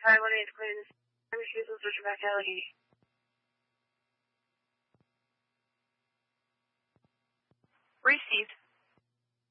Hi, my name is Clinton. Refusal to back Allegheny. Received.